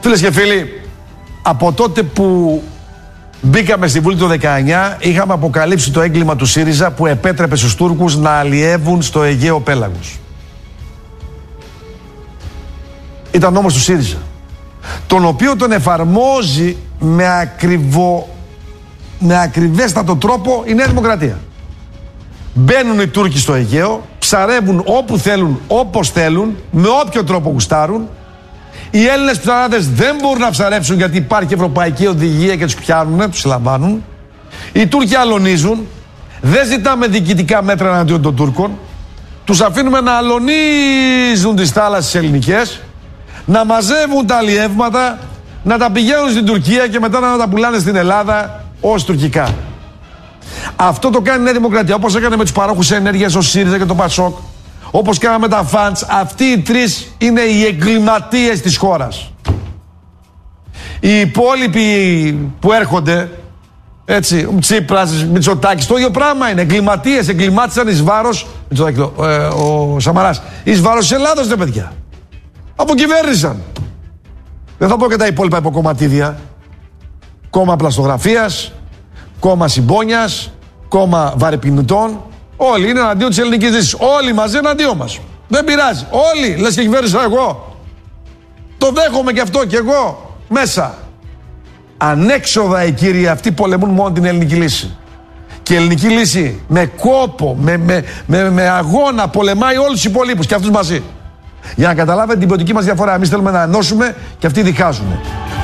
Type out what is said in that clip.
Φίλες και φίλοι, από τότε που μπήκαμε στη Βουλή το 19, είχαμε αποκαλύψει το έγκλημα του ΣΥΡΙΖΑ που επέτρεπε στους Τούρκους να αλλιεύουν στο Αιγαίο πέλαγος. Ήταν όμως του ΣΥΡΙΖΑ, τον οποίο τον εφαρμόζει με ακριβέστατο τρόπο η Νέα Δημοκρατία. Μπαίνουν οι Τούρκοι στο Αιγαίο, ψαρεύουν όπου θέλουν, όπως θέλουν, με όποιο τρόπο γουστάρουν. Οι Έλληνες ψαράδες δεν μπορούν να ψαρέψουν γιατί υπάρχει ευρωπαϊκή οδηγία και τους πιάνουν, τους συλλαμβάνουν. Οι Τούρκοι αλωνίζουν. Δεν ζητάμε διοικητικά μέτρα εναντίον των Τούρκων. Τους αφήνουμε να αλωνίζουν τις θάλασσες ελληνικές, να μαζεύουν τα αλλιεύματα, να τα πηγαίνουν στην Τουρκία και μετά να τα πουλάνε στην Ελλάδα ως τουρκικά. Αυτό το κάνει η Νέα Δημοκρατία, όπως έκανε με τους παρόχους ενέργειας, ο ΣΥΡΙΖΑ και το ΠΑΣΟΚ. Όπως κάναμε τα φαντς, αυτοί οι τρεις είναι οι εγκληματίες της χώρας. Οι υπόλοιποι που έρχονται, έτσι, ο Τσίπρας, Μητσοτάκης, το ίδιο πράγμα είναι. Εγκληματίες, εγκλημάτισαν εις βάρος, ο Σαμαράς, εις βάρος της Ελλάδος, ρε παιδιά. Αποκυβέρνησαν. Δεν θα πω και τα υπόλοιπα υποκομματίδια. Κόμμα πλαστογραφίας, κόμμα συμπόνιας, κόμμα βαρεπινητών. Όλοι είναι εναντίον της ελληνικής δύσης. Όλοι μαζί εναντίον μας. Δεν πειράζει. Όλοι. Λες και κυβέρνησα εγώ. Το δέχομαι και αυτό και εγώ. Μέσα. Ανέξοδα οι κύριοι αυτοί πολεμούν μόνο την ελληνική λύση. Και η ελληνική λύση με κόπο, με αγώνα πολεμάει όλους τους υπολείπους και αυτούς μαζί. Για να καταλάβετε την ποιοτική μας διαφορά. Εμείς θέλουμε να ενώσουμε και αυτοί διχάζουν.